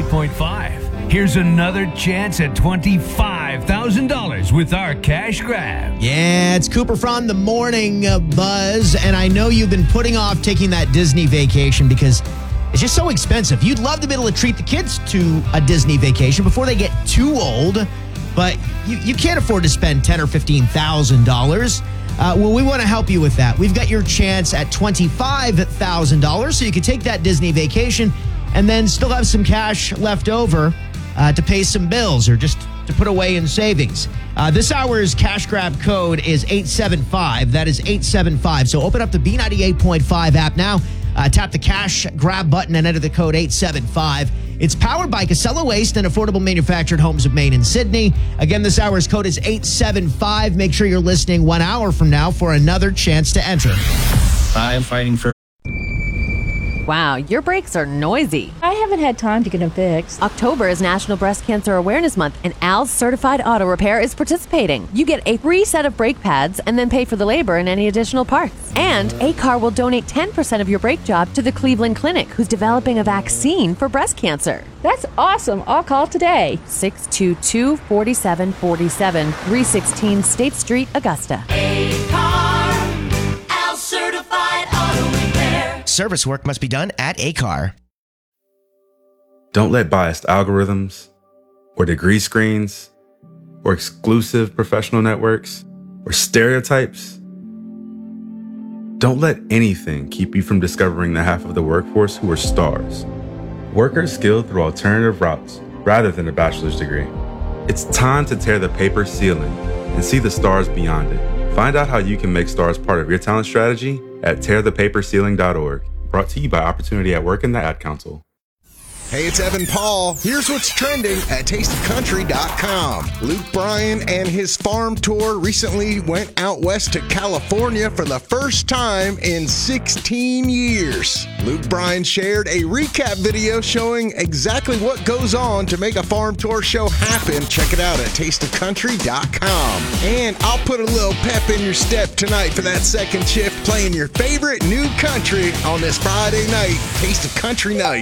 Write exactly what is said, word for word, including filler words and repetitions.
point five. Here's another chance at twenty-five thousand dollars with our cash grab. Yeah, it's Cooper from the Morning uh, Buzz, and I know you've been putting off taking that Disney vacation because it's just so expensive. You'd love to be able to treat the kids to a Disney vacation before they get too old, but you, you can't afford to spend ten thousand dollars or fifteen thousand dollars. Uh, well, we want to help you with that. We've got your chance at twenty-five thousand dollars, so you can take that Disney vacation and then still have some cash left over uh, to pay some bills or just to put away in savings. Uh, this hour's cash grab code is eight seven five. That is eight seven five. So open up the B ninety-eight point five app now. Uh, tap the cash grab button and enter the code eight seven five. It's powered by Casella Waste and Affordable Manufactured Homes of Maine and Sydney. Again, this hour's code is eight seven five. Make sure you're listening one hour from now for another chance to enter. I am fighting for... Wow, your brakes are noisy. I haven't had time to get them fixed. October is National Breast Cancer Awareness Month, and Al's Certified Auto Repair is participating. You get a free set of brake pads and then pay for the labor and any additional parts. And A C A R will donate ten percent of your brake job to the Cleveland Clinic, who's developing a vaccine for breast cancer. That's awesome. I'll call today. six two two, four seven four seven, three sixteen State Street, Augusta. A C A R, Al Certified Auto Repair. Service work must be done at A C A R. Don't let biased algorithms or degree screens or exclusive professional networks or stereotypes. Don't let anything keep you from discovering the half of the workforce who are stars. Workers skilled through alternative routes rather than a bachelor's degree. It's time to tear the paper ceiling and see the stars beyond it. Find out how you can make stars part of your talent strategy at tear the paper ceiling dot org. Brought to you by Opportunity at Work and the Ad Council. Hey, it's Evan Paul. Here's what's trending at taste of country dot com. Luke Bryan and his farm tour recently went out west to California for the first time in sixteen years. Luke Bryan shared a recap video showing exactly what goes on to make a farm tour show happen. Check it out at taste of country dot com. And I'll put a little pep in your step tonight for that second shift playing your favorite new country on this Friday night, Taste of Country Night.